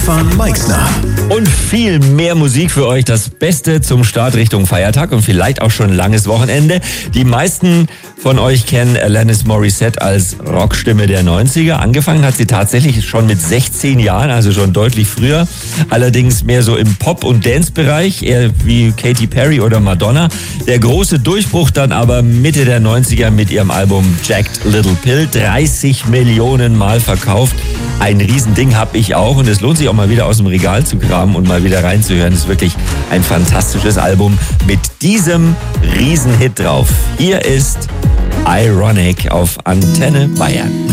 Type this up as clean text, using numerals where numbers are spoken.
Stefan Meixner. Und viel mehr Musik für euch. Das Beste zum Start Richtung Feiertag und vielleicht auch schon ein langes Wochenende. Die meisten von euch kennen Alanis Morissette als Rockstimme der 90er. Angefangen hat sie tatsächlich schon mit 16 Jahren, also schon deutlich früher. Allerdings mehr so im Pop- und Dance-Bereich, eher wie Katy Perry oder Madonna. Der große Durchbruch dann aber Mitte der 90er mit ihrem Album Jagged Little Pill. 30 Millionen Mal verkauft. Ein Riesending habe ich auch und es lohnt sich auch mal wieder aus dem Regal zu kramen und mal wieder reinzuhören. Es ist wirklich ein fantastisches Album mit diesem Riesenhit drauf. Hier ist Ironic auf Antenne Bayern.